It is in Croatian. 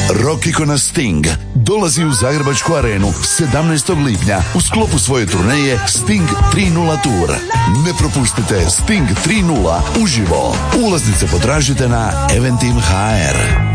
Rock ikona Sting dolazi u Zagrebačku arenu 17. lipnja u sklopu svoje turneje Sting 3.0 Tour. Ne propustite Sting 3.0 uživo. Ulaznice potražite na Eventim HR.